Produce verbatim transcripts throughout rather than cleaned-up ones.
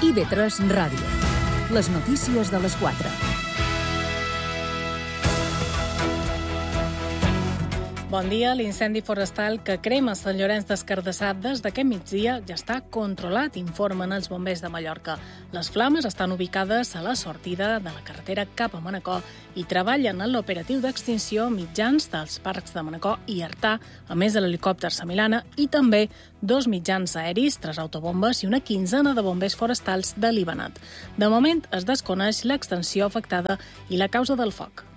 I V tres Ràdio. Les notícies de les quatre. Bon dia. L'incendi forestal que crema Sant Llorenç des Cardassat des d'aquest migdia ja està controlat, informen els bombers de Mallorca. Les flames estan ubicades a la sortida de la carretera cap a Manacor i treballen en l'operatiu d'extinció mitjans dels parcs de Manacor i Artà, a més de l'helicòpter Samilana, i també dos mitjans aeris, tres autobombes i una quinzena de bombers forestals de l'Ibanat. De moment es desconeix l'extensió afectada i la causa del foc.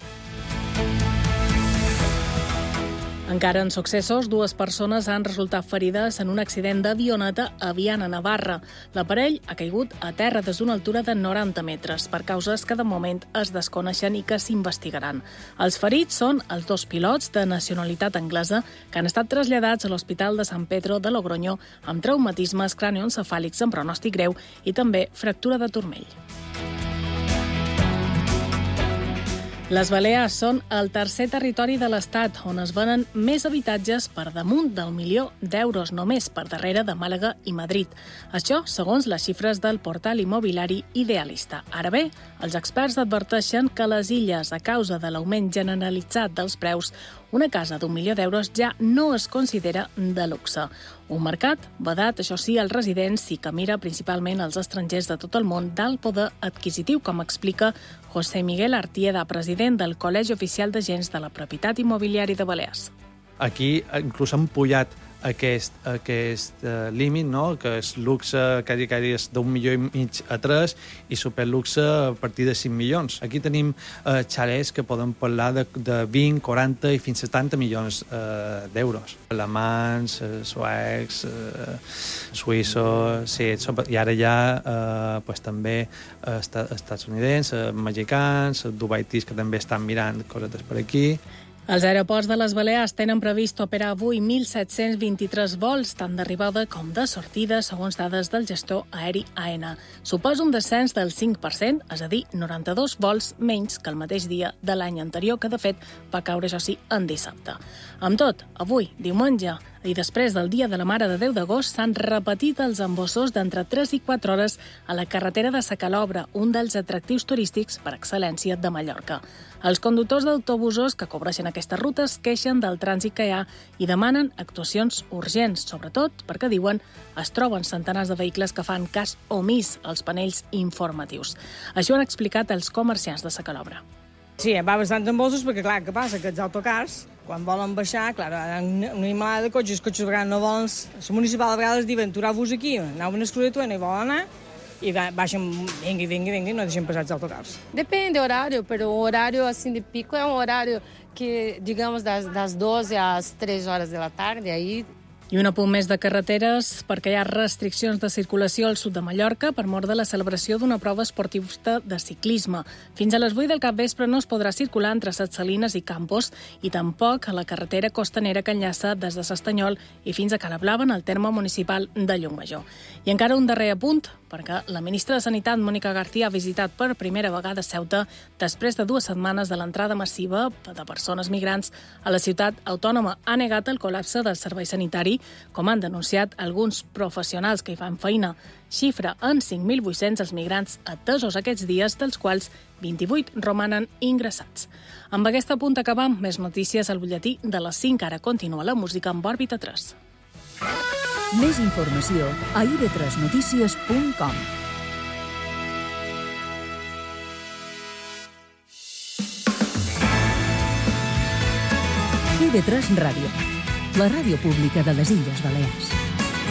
Encara en successos, dues persones han resultat ferides en un accident d'avioneta a Viana, Navarra. L'aparell ha caigut a terra des d'una altura de noranta metres, per causes que de moment es desconeixen i que s'investigaran. Els ferits són els dos pilots de nacionalitat anglesa que han estat traslladats a l'Hospital de Sant Pedro de Logroño amb traumatismes cranioencefàlics en pronòstic greu i també fractura de turmell. Les Balears són el tercer territori de l'Estat on es venen més habitatges per damunt del milió d'euros, només per darrere de Màlaga i Madrid. Això segons les xifres del portal immobiliari Idealista. Ara bé, els experts adverteixen que a les illes, a causa de l'augment generalitzat dels preus, una casa d'un milió d'euros ja no es considera de luxe. Un mercat vedat, això sí, als residents i que mira principalment als estrangers de tot el món d'alt poder adquisitiu, com explica José Miguel Artieda, president del Col·legi Oficial d'Agents de la Propietat Immobiliària de Balears. Aquí inclús han pujat aquest, aquest uh, límit, no? Que és luxe, que és d'un milió i mig a tres i superluxe a partir de cinc milions. Aquí tenim uh, xalets que poden parlar de, de vint, quaranta i fins a setanta milions uh, d'euros. Alemans, uh, suecs, uh, suïssos, sí, i ara hi ha uh, pues, també uh, estatunidencs, uh, mexicans, dubaitis que també estan mirant coses per aquí. Els aeroports de les Balears tenen previst operar avui mil set-cents vint-i-tres vols, tant d'arribada com de sortida, segons dades del gestor aeri A E N A. Suposa un descens del cinc per cent, és a dir, noranta-dos vols menys que el mateix dia de l'any anterior, que de fet va caure, això sí, en dissabte. Amb tot, avui, diumenge, i després del Dia de la Mare de Déu d'agost, s'han repetit els embossos d'entre tres i quatre hores a la carretera de Sacalobra, un dels atractius turístics per excel·lència de Mallorca. Els conductors d'autobusos que cobreixen aquesta ruta es queixen del trànsit que hi ha i demanen actuacions urgents, sobretot perquè, diuen, es troben centenars de vehicles que fan cas omís als panells informatius. Això han explicat els comerciants de Sacalobra. Sí, va bastant embossos perquè, clar, què passa? Que els autocars, quan volen baixar, clar, una animalada de cotxes, cotxes de vegades no volen... La municipal de vegades diuen, atureu-vos aquí, aneu a una exclusió, no hi volen anar, i baixen, vingui, vingui, vingui, no deixen passar els autocars. Depende do horário, pero o horário assim de pico é um horário que, digamos, das, das doze às três horas da tarde, aí... I un apunt més de carreteres, perquè hi ha restriccions de circulació al sud de Mallorca per mort de la celebració d'una prova esportivista de ciclisme. Fins a les vuit del capvespre no es podrà circular entre Ses Salines i Campos i tampoc a la carretera costanera que enllaça des de s'Estanyol i fins a Calablava en el terme municipal de Llucmajor. I encara un darrer apunt, perquè la ministra de Sanitat, Mònica García, ha visitat per primera vegada Ceuta després de dues setmanes de l'entrada massiva de persones migrants a la ciutat autònoma. Ha negat el col·lapse del servei sanitari, com han denunciat alguns professionals que hi fan feina. Xifra en cinc mil vuit-cents els migrants atesos aquests dies, dels quals vint-i-vuit romanen ingressats. Amb aquest apunt acabam. Més notícies al butlletí de les cinc. Ara continua la música amb Òrbita tres. Més informació a i ve tres notícies punt com. i ve tres Ràdio, la ràdio pública de les Illes Balears.